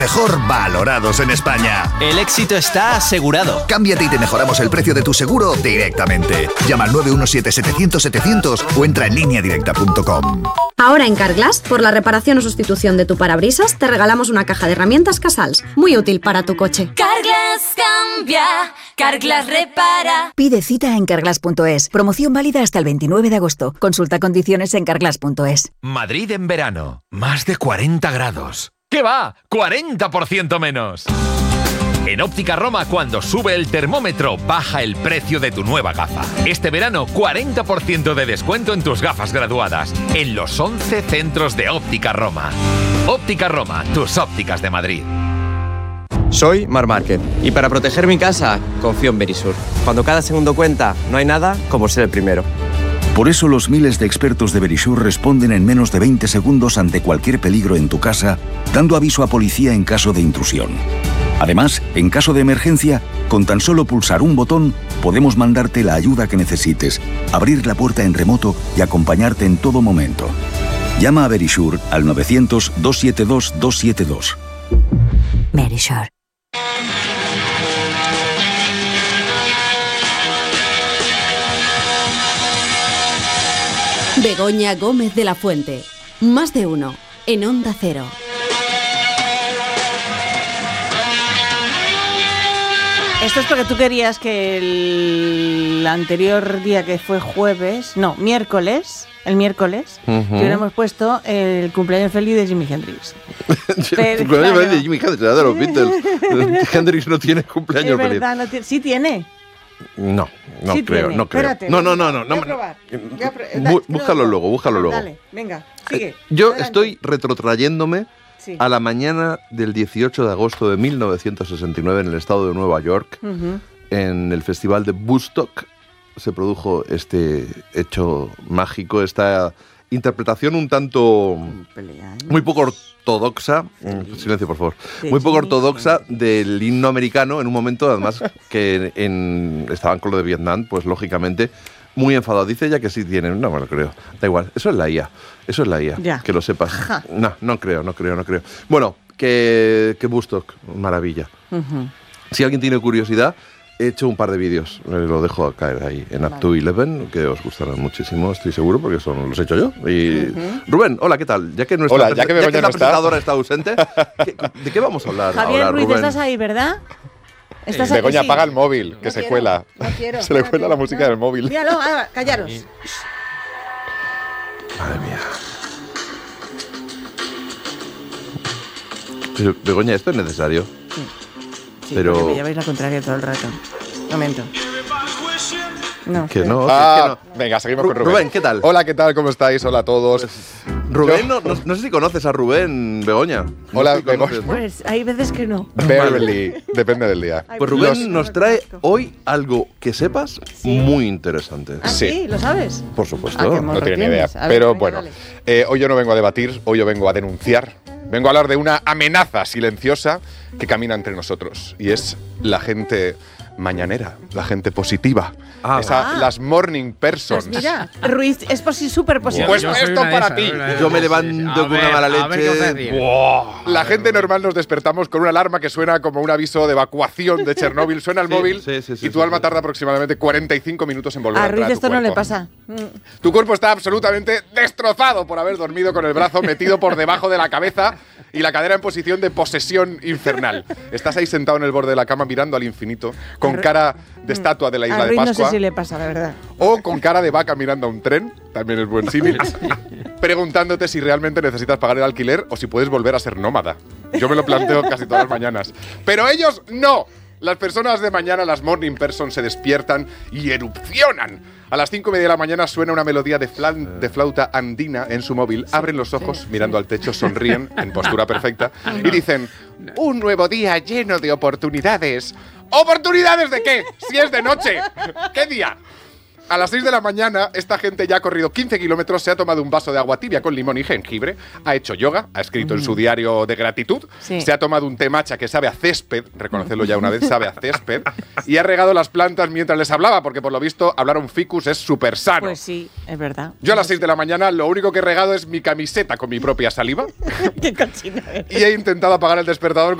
Mejor valorados en España. El éxito está asegurado. Cámbiate y te mejoramos el precio de tu seguro directamente. Llama al 917-700-700 o entra en lineadirecta.com. Ahora en Carglass, por la reparación o sustitución de tu parabrisas, te regalamos una caja de herramientas Casals, muy útil para tu coche. Carglass cambia, Carglass repara. Pide cita en carglass.es. Promoción válida hasta el 29 de agosto. Consulta condiciones en carglass.es. Madrid en verano. Más de 40 grados. ¿Qué va? ¡40% menos! En Óptica Roma, cuando sube el termómetro, baja el precio de tu nueva gafa. Este verano, 40% de descuento en tus gafas graduadas, en los 11 centros de Óptica Roma. Óptica Roma, tus ópticas de Madrid. Soy Marc Márquez y para proteger mi casa, confío en Verisur. Cuando cada segundo cuenta, no hay nada como ser el primero. Por eso los miles de expertos de Verisur responden en menos de 20 segundos ante cualquier peligro en tu casa, dando aviso a policía en caso de intrusión. Además, en caso de emergencia, con tan solo pulsar un botón, podemos mandarte la ayuda que necesites, abrir la puerta en remoto y acompañarte en todo momento. Llama a Verisur al 900-272-272. Verisur. Begoña Gómez de la Fuente. Más de uno. En Onda Cero. Esto es porque tú querías que el anterior día, que fue miércoles, que hubiéramos puesto el cumpleaños feliz de Jimi Hendrix. El cumpleaños feliz de Jimi Hendrix, de los Beatles. Hendrix no tiene cumpleaños feliz. Es verdad, no tiene. Sí tiene. No Sí creo, tiene. no creo. Espérate, No. Voy a probar. Búscalo luego. Dale, venga, sigue. Yo Adelante. estoy retrotrayéndome Sí. a la mañana del 18 de agosto de 1969 en el estado de Nueva York, en el festival de Woodstock. Se produjo este hecho mágico, esta interpretación un tanto muy poco ortodoxa, silencio por favor, muy poco ortodoxa del himno americano, en un momento además que estaban con lo de Vietnam, pues lógicamente muy enfadado. Dice ella que sí tienen, no me lo creo, da igual, eso es la IA, Ya. que lo sepas. No creo. Bueno, que Woodstock, maravilla. Si alguien tiene curiosidad, he hecho un par de vídeos, lo dejo caer ahí en Up to 11, que os gustarán muchísimo, estoy seguro, porque los he hecho yo. Y Rubén, hola, ¿qué tal? Ya que la presentadora está ausente, ¿de qué vamos a hablar Javier ahora, Ruiz, Rubén? ¿estás ahí, verdad? ¿Estás aquí? Begoña, Sí. apaga el móvil, que se cuela. No quiero. Se le cuela la música del móvil. Míralo, callaros. Madre mía. Pero, Begoña, ¿esto es necesario? Sí, pero porque me lleváis la contraria todo el rato. Un momento. No, que no, Venga, seguimos con Rubén. Rubén, ¿qué tal? Hola, ¿qué tal? ¿Cómo estáis? Hola a todos. Rubén, no sé si conoces a Rubén, Begoña. Hola, sé si conoces, ¿no? Pues hay veces que no. Barely, depende del día. Pues Rubén nos trae hoy algo que sepas muy interesante. ¿Ah, sí? ¿Lo sabes? Por supuesto. No tiene ni idea. A ver, Pero venga, bueno, dale. hoy yo no vengo a debatir, hoy yo vengo a denunciar. Vengo a hablar de una amenaza silenciosa que camina entre nosotros. Y es la gente mañanera, la gente positiva. Las morning persons. Pues mira, Ruiz es súper positivo. Pues esto para ti. Yo me levanto con una mala leche. La gente normal nos despertamos con una alarma que suena como un aviso de evacuación de Chernóbil. Suena el móvil y tu alma tarda aproximadamente 45 minutos en volver a A entrar Ruiz a tu esto no le cuerpo. pasa. Tu cuerpo está absolutamente destrozado por haber dormido con el brazo metido por debajo de la cabeza y la cadera en posición de posesión infernal. Estás ahí sentado en el borde de la cama mirando al infinito, con cara de estatua de la isla A de Ruiz no Pascua. sé si le pasa, la verdad. O con cara de vaca mirando a un tren, también es buen símil, preguntándote si realmente necesitas pagar el alquiler o si puedes volver a ser nómada. Yo me lo planteo casi todas las mañanas. Pero ellos no. Las personas de mañana, las morning persons, se despiertan y erupcionan. A las 5:30 de la mañana suena una melodía de flauta andina en su móvil. Abren los ojos, mirando al techo, sonríen en postura perfecta y dicen: un nuevo día lleno de oportunidades. ¿Oportunidades de qué? Si es de noche. ¿Qué día? A las 6 de la mañana, esta gente ya ha corrido 15 kilómetros, se ha tomado un vaso de agua tibia con limón y jengibre, ha hecho yoga, ha escrito en su diario de gratitud, se ha tomado un té matcha que sabe a césped, reconocerlo ya una vez, sabe a césped, y ha regado las plantas mientras les hablaba, porque por lo visto hablar un ficus es súper sano. Pues sí, es verdad. Yo a las 6 de la mañana lo único que he regado es mi camiseta con mi propia saliva. Qué cochina eres. Y he intentado apagar el despertador